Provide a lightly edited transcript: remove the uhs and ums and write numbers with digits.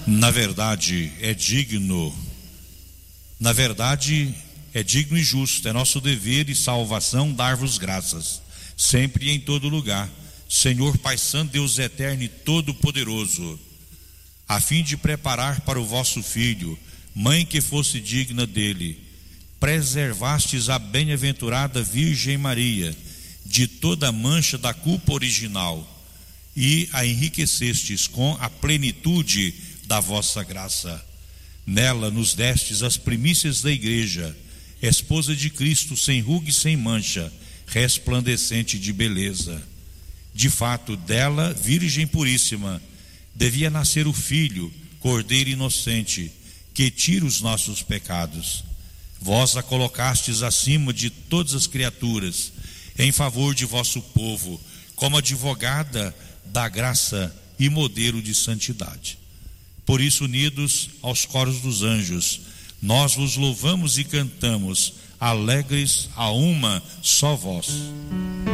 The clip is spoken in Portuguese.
Na verdade, é digno e justo, é nosso dever e salvação dar-vos graças, sempre e em todo lugar, Senhor Pai Santo, Deus eterno e todo-poderoso, a fim de preparar para o vosso Filho, mãe que fosse digna dele, preservastes a bem-aventurada Virgem Maria de toda a mancha da culpa original e a enriquecestes com a plenitude da vossa graça. Nela nos destes as primícias da igreja, esposa de Cristo, sem ruga e sem mancha, resplandecente de beleza. De fato, dela, Virgem puríssima, devia nascer o Filho, Cordeiro inocente, que tira os nossos pecados. Vós a colocastes acima de todas as criaturas, em favor de vosso povo, como advogada da graça e modelo de santidade. Por isso, unidos aos coros dos anjos, nós vos louvamos e cantamos, alegres a uma só voz.